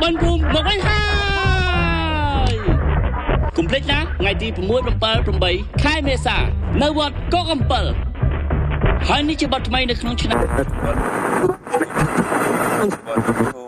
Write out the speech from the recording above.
ប៉ុនភូមិមកវិញហើយកុំភ្លេចណាថ្ងៃទី6 7 8ខែមេសានៅវត្តកកអំពិលហើយនេះជាបទថ្មីនៅក្នុងឆ្នាំ